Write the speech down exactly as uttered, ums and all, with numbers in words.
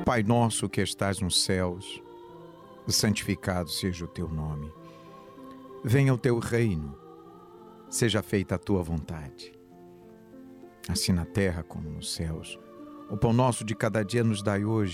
Pai nosso que estás nos céus, santificado seja o teu nome. Venha o teu reino, seja feita a tua vontade, assim na terra como nos céus. O pão nosso de cada dia nos dai hoje.